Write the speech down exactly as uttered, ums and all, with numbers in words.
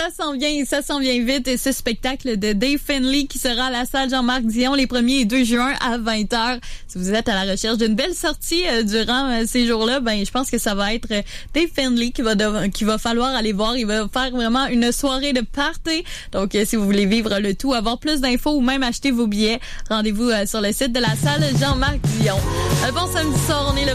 ça s'en vient, ça s'en vient vite. Et ce spectacle de Dave Finlay qui sera à la salle Jean-Marc Dion les premier et deux juin à vingt heures. Si vous êtes à la recherche d'une belle sortie euh, durant euh, ces jours-là, ben je pense que ça va être euh, Dave Finlay qui va dev- qui va falloir aller voir. Il va faire vraiment une soirée de party. Donc euh, si vous voulez vivre le tout, avoir plus d'infos ou même acheter vos billets, rendez-vous euh, sur le site de la salle Jean-Marc Dion. Euh, bon samedi soir, on est le